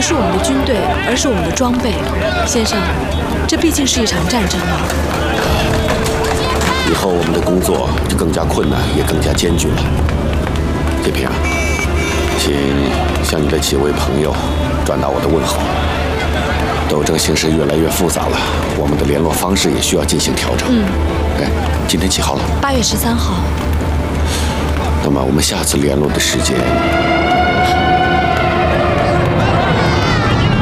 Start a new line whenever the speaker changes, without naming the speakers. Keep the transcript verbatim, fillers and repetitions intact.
是我们的军队，而是我们的装备。先生，这毕竟是一场战争啊。
以后我们的工作就更加困难，也更加艰巨了。铁平啊，请向你的几位朋友转达我的问候。斗争形势越来越复杂了，我们的联络方式也需要进行调整。嗯，哎，今天几号了？
八月十三号。
那么我们下次联络的时间